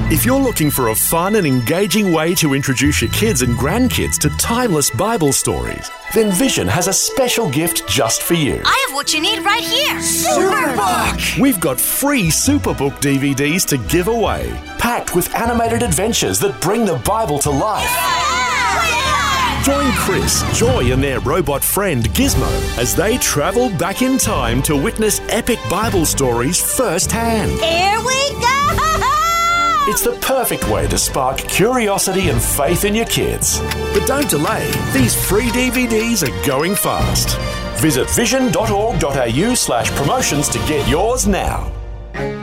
If you're looking for a fun and engaging way to introduce your kids and grandkids to timeless Bible stories, then Vision has a special gift just for you. I have what you need right here. Superbook! We've got free Superbook DVDs to give away, packed with animated adventures that bring the Bible to life. Join Chris, Joy and their robot friend Gizmo as they travel back in time to witness epic Bible stories firsthand. Here we go! It's the perfect way to spark curiosity and faith in your kids. But don't delay. These free DVDs are going fast. Visit vision.org.au/promotions to get yours now.